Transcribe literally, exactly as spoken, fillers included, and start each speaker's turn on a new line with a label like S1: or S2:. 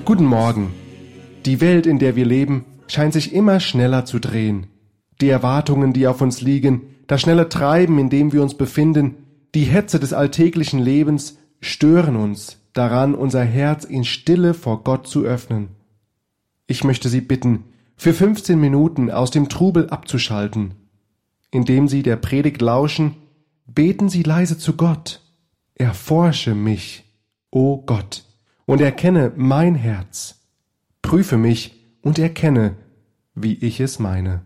S1: Guten Morgen. Die Welt, in der wir leben, scheint sich immer schneller zu drehen. Die Erwartungen, die auf uns liegen, das schnelle Treiben, in dem wir uns befinden, die Hetze des alltäglichen Lebens stören uns daran, unser Herz in Stille vor Gott zu öffnen. Ich möchte Sie bitten, für fünfzehn Minuten aus dem Trubel abzuschalten. Indem Sie der Predigt lauschen, beten Sie leise zu Gott. Erforsche mich, o Gott, und erkenne mein Herz. Prüfe mich und erkenne, wie ich es meine.